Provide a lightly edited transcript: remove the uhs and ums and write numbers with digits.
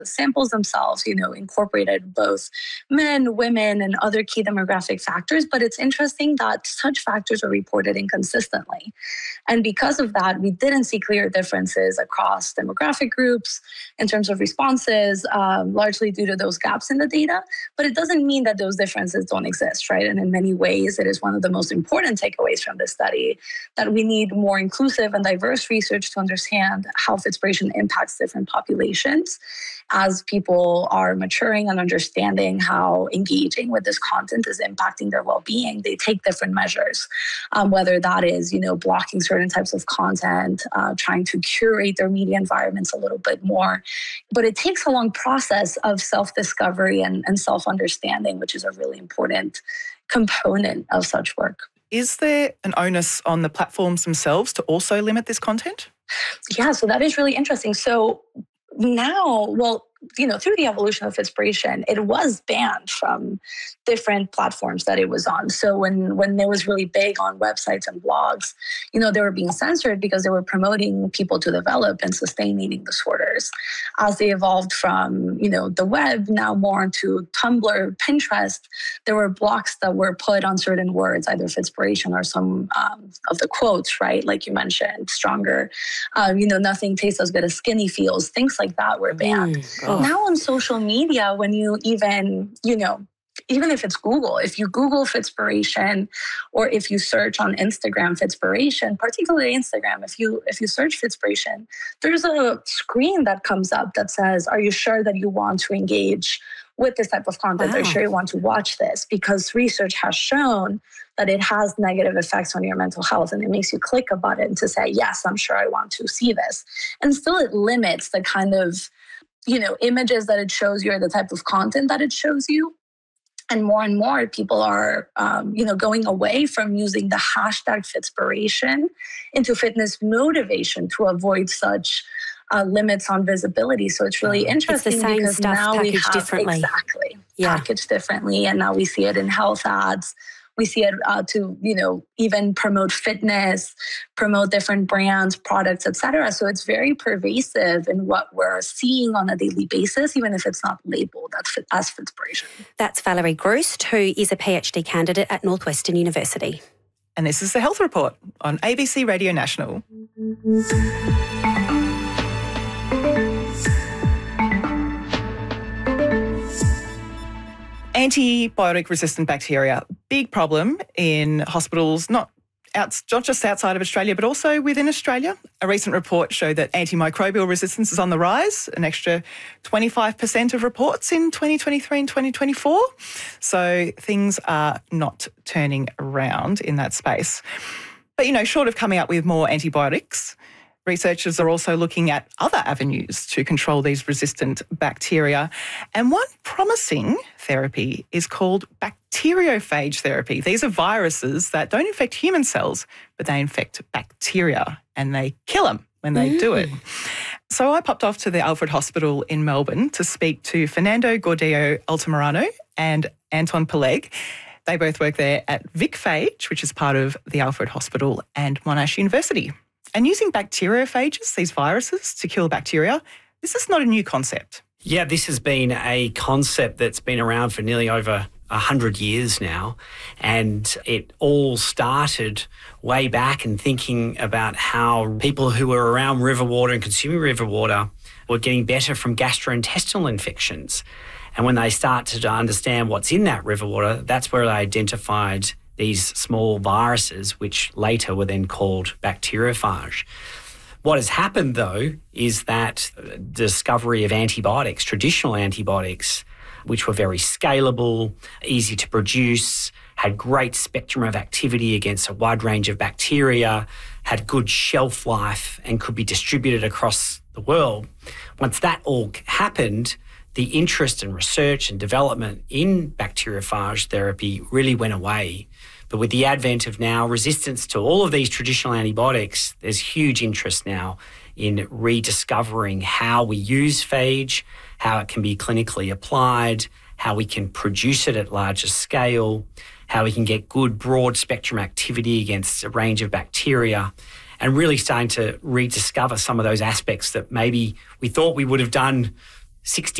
The samples themselves, incorporated both men, women, and other key demographic factors, but it's interesting that such factors are reported inconsistently. And because of that, we didn't see clear differences across demographic groups in terms of responses, largely due to those gaps in the data. But it doesn't mean that those differences don't exist, right? And in many ways, it is one of the most important takeaways from this study that we need more inclusive and diverse research to understand how Fitspiration impacts different populations as people are maturing and understanding how engaging with this content is impacting their well-being. They take different measures, whether that is, blocking certain types of content, trying to curate their media environments a little bit more. But it takes a long process of self-discovery and self-understanding, which is a really important component of such work. Is there an onus on the platforms themselves to also limit this content? Yeah, so that is really interesting. So now, through the evolution of Fitspiration, it was banned from different platforms that it was on. So when it was really big on websites and blogs, they were being censored because they were promoting people to develop and sustain eating disorders. As they evolved from, the web now more into Tumblr, Pinterest, there were blocks that were put on certain words, either Fitspiration or some of the quotes, right? Like you mentioned, stronger, nothing tastes as good as skinny feels, things like that were banned. Now on social media, when you even if it's Google, if you Google Fitspiration, or if you search on Instagram Fitspiration, particularly Instagram, if you search Fitspiration, there's a screen that comes up that says, "Are you sure that you want to engage with this type of content? Are you sure you want to watch this?" Because research has shown that it has negative effects on your mental health, and it makes you click a button to say, "Yes, I'm sure I want to see this." And still, it limits the kind of images that it shows you or the type of content that it shows you. And more people are, going away from using the hashtag Fitspiration into fitness motivation to avoid such limits on visibility. So it's really interesting it's the same because stuff now we have differently. Packaged differently, and now we see it in health ads. We see it to, even promote fitness, promote different brands, products, et cetera. So it's very pervasive in what we're seeing on a daily basis, even if it's not labeled as Fitspiration. That's Valerie Groost, who is a PhD candidate at Northwestern University. And this is the Health Report on ABC Radio National. Antibiotic-resistant bacteria, big problem in hospitals, not just outside of Australia, but also within Australia. A recent report showed that antimicrobial resistance is on the rise, an extra 25% of reports in 2023 and 2024. So things are not turning around in that space. But, short of coming up with more antibiotics, researchers are also looking at other avenues to control these resistant bacteria. And one promising therapy is called bacteriophage therapy. These are viruses that don't infect human cells, but they infect bacteria, and they kill them when they do it. So I popped off to the Alfred Hospital in Melbourne to speak to Fernando Gordillo Altamirano and Anton Peleg. They both work there at VicPhage, which is part of the Alfred Hospital and Monash University. And using bacteriophages, these viruses, to kill bacteria, this is not a new concept. Yeah, this has been a concept that's been around for nearly over 100 years now. And it all started way back in thinking about how people who were around river water and consuming river water were getting better from gastrointestinal infections. And when they started to understand what's in that river water, that's where they identified these small viruses, which later were then called bacteriophage. What has happened, though, is that the discovery of antibiotics, traditional antibiotics, which were very scalable, easy to produce, had great spectrum of activity against a wide range of bacteria, had good shelf life and could be distributed across the world. Once that all happened, the interest in research and development in bacteriophage therapy really went away. But with the advent of now resistance to all of these traditional antibiotics, there's huge interest now in rediscovering how we use phage, how it can be clinically applied, how we can produce it at larger scale, how we can get good broad spectrum activity against a range of bacteria, and really starting to rediscover some of those aspects that maybe we thought we would have done 60